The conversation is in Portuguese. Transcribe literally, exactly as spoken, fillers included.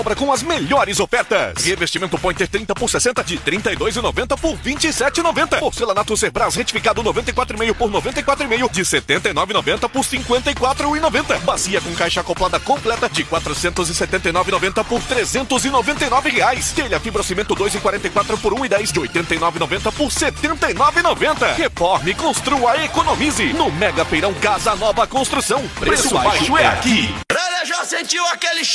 Obra com as melhores ofertas. Revestimento Pointer trinta por sessenta de trinta e dois reais e noventa centavos por vinte e sete reais e noventa centavos. Porcelanato Cerbras retificado noventa e quatro e meio por noventa e quatro e meio de setenta e nove reais e noventa centavos por cinquenta e quatro reais e noventa centavos. Bacia com caixa acoplada completa de quatrocentos e setenta e nove reais e noventa centavos por trezentos e noventa e nove reais. Telha fibrocimento dois e quarenta e quatro por um e dez de oitenta e nove reais e noventa centavos por setenta e nove reais e noventa centavos. Reforme, construa, economize. No Mega Feirão Casa Nova Construção. Preço, Preço baixo, baixo é aqui. Já sentiu aquele